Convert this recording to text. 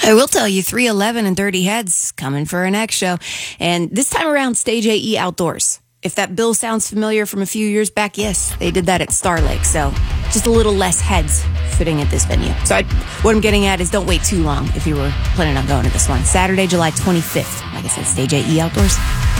I will tell you, 311 and 30 Heads coming for our next show. And this time around, Stage AE Outdoors. If that bill sounds familiar from a few years back, yes, they did that at Star Lake. So just a little less heads fitting at this venue. So what I'm getting at is don't wait too long if you were planning on going to this one. Saturday, July 25th. Like I said, Stage AE Outdoors.